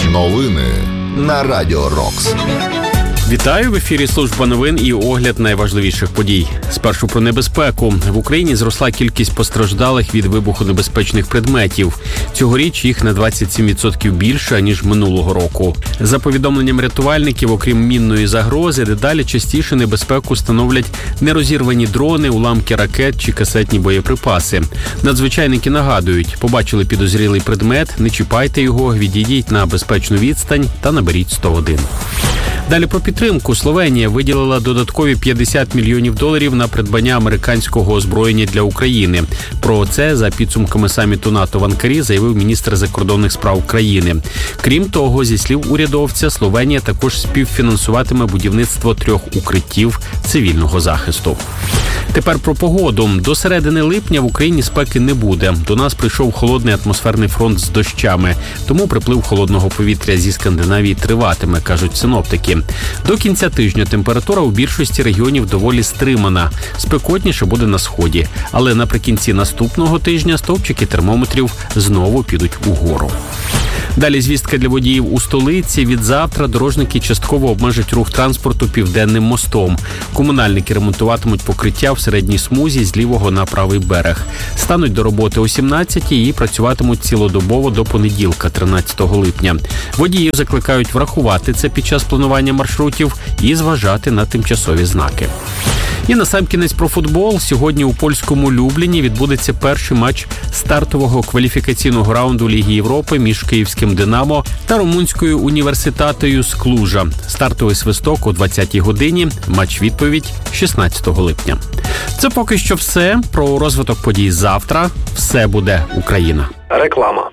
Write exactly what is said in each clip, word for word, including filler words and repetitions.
Новини на Радіо Рокс. Вітаю! В ефірі служба новин і огляд найважливіших подій. Спершу про небезпеку. В Україні зросла кількість постраждалих від вибухонебезпечних предметів. Цьогоріч їх на двадцять сім відсотків більше, ніж минулого року. За повідомленням рятувальників, окрім мінної загрози, дедалі частіше небезпеку становлять нерозірвані дрони, уламки ракет чи касетні боєприпаси. Надзвичайники нагадують, побачили підозрілий предмет, не чіпайте його, відійдіть на безпечну відстань та наберіть сто один. Далі про підтримку. Словенія виділила додаткові п'ятдесят мільйонів доларів на придбання американського озброєння для України. Про це за підсумками саміту НАТО в Анкарі заявив міністр закордонних справ країни. Крім того, зі слів урядовця, Словенія також співфінансуватиме будівництво трьох укриттів цивільного захисту. Тепер про погоду. До середини липня в Україні спеки не буде. До нас прийшов холодний атмосферний фронт з дощами. Тому приплив холодного повітря зі Скандинавії триватиме, кажуть синоптики. До кінця тижня температура у більшості регіонів доволі стримана. Спекотніше буде на сході. Але наприкінці наступного тижня стовпчики термометрів знову підуть угору. Далі звістка для водіїв у столиці. Від завтра дорожники частково обмежать рух транспорту Південним мостом. Комунальники ремонтуватимуть покриття в середній смузі з лівого на правий берег. Стануть до роботи о сімнадцятій і працюватимуть цілодобово до понеділка, тринадцятого липня. Водіїв закликають врахувати це під час планування маршрутів і зважати на тимчасові знаки. І насамкінець про футбол. Сьогодні у польському Любліні відбудеться перший матч стартового кваліфікаційного раунду Ліги Європи між київським «Динамо» та румунською університатою з Клужа. Стартовий свисток о двадцятій годині, матч-відповідь шістнадцятого липня. Це поки що все. Про розвиток подій завтра. Все буде Україна. Реклама.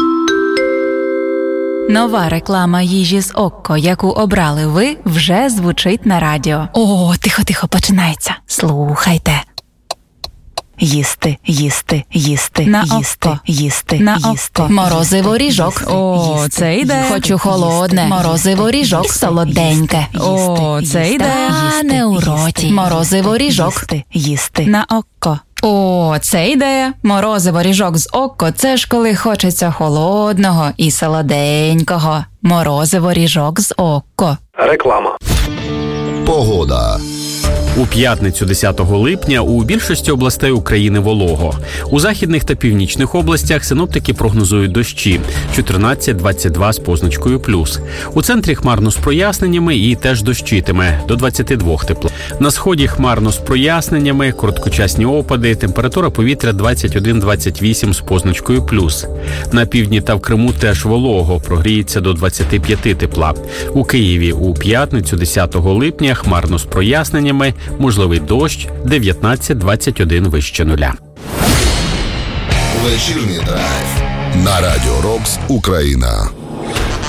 Нова реклама їжі з Окко, яку обрали ви, вже звучить на радіо. О, тихо-тихо, починається. Слухайте. Їсти, їсти, їсти, на їсти, око. їсти, на їсти. Око. Морозиво ріжок. О, їсти, це йде. Хочу холодне. Їсти. Морозиво ріжок. Солоденьке. О, це йде. Тане у роті. Морозиво ріжок. Їсти, їсти. На око. О, це ідея. Морозиво ріжок з Окко – це ж коли хочеться холодного і солоденького. Морозиво ріжок з Окко. Реклама. Погода. У п'ятницю десятого липня у більшості областей України волого. У західних та північних областях синоптики прогнозують дощі – чотирнадцять двадцять два з позначкою плюс. У центрі хмарно з проясненнями і теж дощитиме – до двадцяти двох тепло. На сході хмарно з проясненнями, короткочасні опади, температура повітря двадцять один двадцять вісім з позначкою плюс. На півдні та в Криму теж волого, прогріється до двадцяти п'яти тепла. У Києві у п'ятницю десятого липня хмарно з проясненнями, можливий дощ, дев'ятнадцять двадцять один вище нуля. Вечірній драйв на Радіо Рокс Україна.